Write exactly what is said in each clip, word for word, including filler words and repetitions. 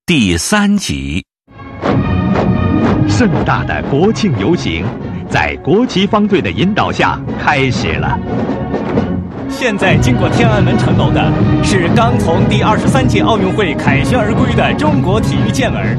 第三集。 盛大的国庆游行在国旗方队的引导下开始了。 现在经过天安门城楼的是刚从第二十三届奥运会凯旋而归的中国体育健儿。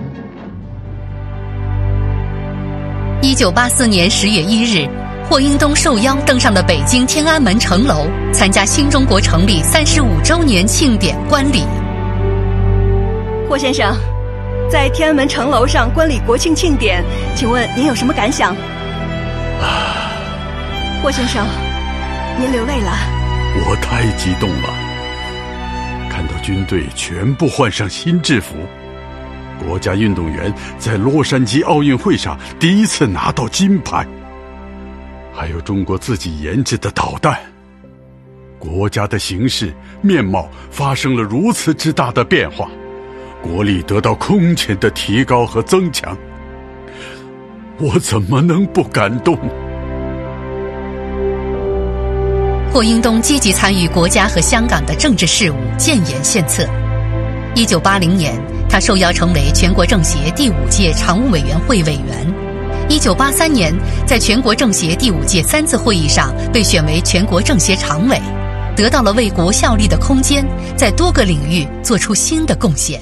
一九八四年十月一日，霍英东受邀登上了北京天安门城楼，参加新中国成立三十五周年庆典观礼。 霍先生，在天安门城楼上观礼国庆庆典，请问您有什么感想？ 啊， 霍先生，您流泪了。 我太激动了，看到军队全部换上新制服，国家运动员在洛杉矶奥运会上第一次拿到金牌，还有中国自己研制的导弹，国家的形势面貌发生了如此之大的变化，国力得到空前的提高和增强，我怎么能不感动？ 霍英东积极参与国家和香港的政治事务，建言献策。一九八零年，他受邀成为全国政协第五届常务委员会委员。一九八三年，在全国政协第五届三次会议上被选为全国政协常委，得到了为国效力的空间，在多个领域做出新的贡献。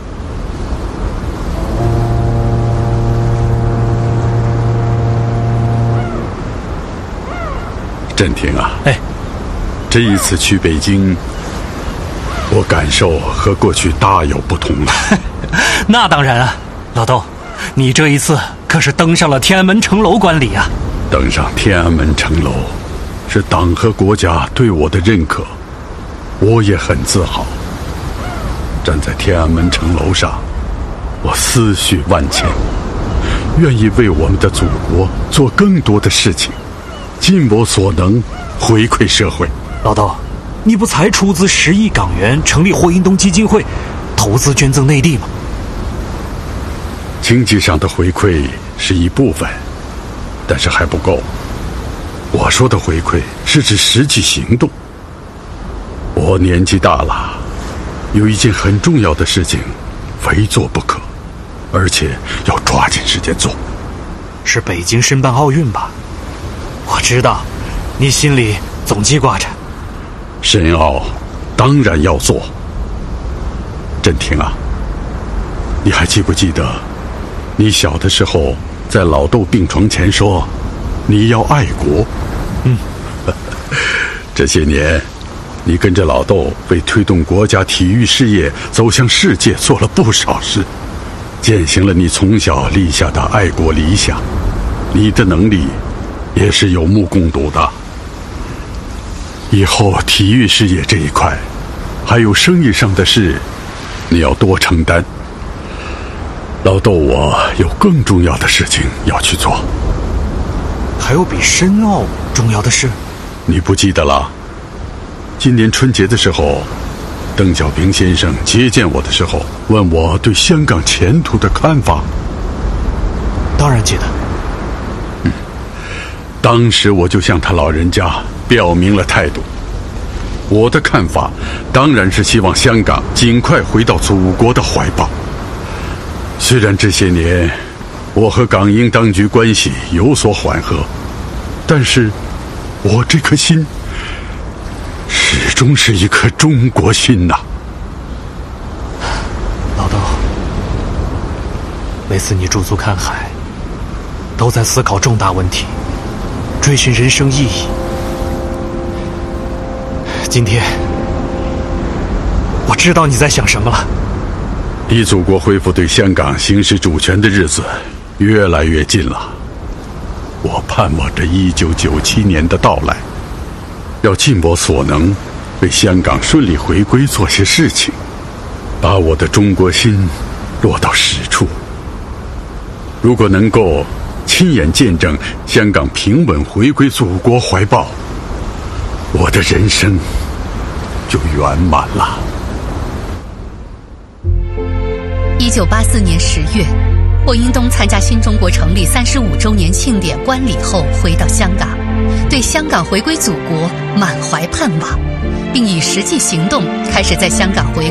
振廷啊， 哎， 这一次去北京，我感受和过去大有不同了。 那当然啊，老窦，你这一次可是登上了天安门城楼观礼啊！ 登上天安门城楼，是党和国家对我的认可，我也很自豪。站在天安门城楼上，我思绪万千，愿意为我们的祖国做更多的事情，尽我所能回馈社会。 老窦，你不才出资十亿港元成立霍英东基金会，投资捐赠内地吗？ 经济上的回馈是一部分，但是还不够。我说的回馈是指实际行动。我年纪大了，有一件很重要的事情非做不可，而且要抓紧时间做。 是北京申办奥运吧？我知道你心里总记挂着。 申奥当然要做。振廷啊，你还记不记得你小的时候在老窦病床前说你要爱国？ 嗯， 这些年你跟着老窦为推动国家体育事业走向世界做了不少事，践行了你从小立下的爱国理想，你的能力也是有目共睹的。以后体育事业这一块还有生意上的事，你要多承担。老窦我有更重要的事情要去做。 还有比申奥重要的事？ 你不记得了？今年春节的时候，邓小平先生接见我的时候，问我对香港前途的看法。 当然记得。 嗯，当时我就向他老人家表明了态度。我的看法当然是希望香港尽快回到祖国的怀抱。虽然这些年我和港英当局关系有所缓和，但是我这颗心始终是一颗中国心呐。 老窦，每次你驻足看海，都在思考重大问题，追寻人生意义。今天我知道你在想什么了。 离祖国恢复对香港行使主权的日子越来越近了，我盼望着一九九七年的到来，要尽我所能为香港顺利回归做些事情，把我的中国心落到实处。如果能够亲眼见证香港平稳回归祖国怀抱，我的人生就圆满了。 一九八四年十月，霍英东参加新中国成立三十五周年庆典观礼后回到香港，对香港回归祖国满怀盼望，并以实际行动开始在香港回